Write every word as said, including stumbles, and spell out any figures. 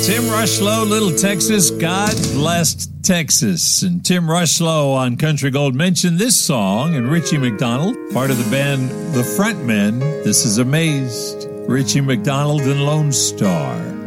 Tim Rushlow, Little Texas, God blessed Texas. And Tim Rushlow on Country Gold mentioned this song, and Richie McDonald, part of the band The Frontmen. This is Amazed. Richie McDonald and Lone Star.